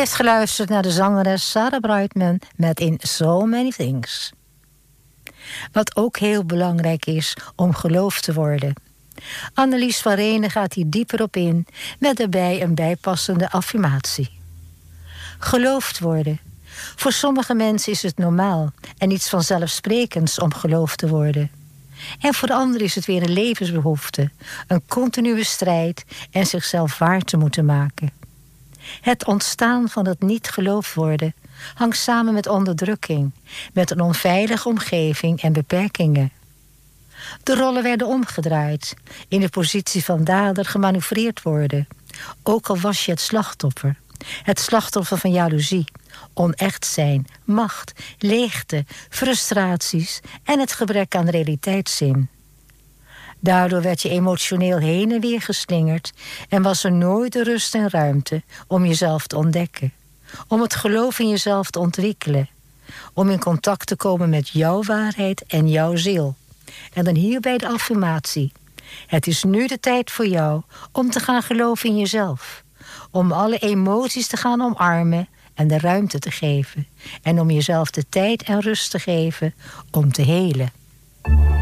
heeft geluisterd naar de zangeres Sarah Brightman met In So Many Things. Wat ook heel belangrijk is om geloofd te worden. Annelies van Renen gaat hier dieper op in met daarbij een bijpassende affirmatie. Geloofd worden. Voor sommige mensen is het normaal en iets vanzelfsprekends om geloofd te worden. En voor anderen is het weer een levensbehoefte, een continue strijd en zichzelf waar te moeten maken. Het ontstaan van het niet geloofd worden hangt samen met onderdrukking, met een onveilige omgeving en beperkingen. De rollen werden omgedraaid, in de positie van dader gemanoeuvreerd worden, ook al was je het slachtoffer. Het slachtoffer van jaloezie, onecht zijn, macht, leegte, frustraties en het gebrek aan realiteitszin. Daardoor werd je emotioneel heen en weer geslingerd en was er nooit de rust en ruimte om jezelf te ontdekken, om het geloof in jezelf te ontwikkelen, om in contact te komen met jouw waarheid en jouw ziel. En dan hierbij de affirmatie. Het is nu de tijd voor jou om te gaan geloven in jezelf, om alle emoties te gaan omarmen en de ruimte te geven en om jezelf de tijd en rust te geven om te helen.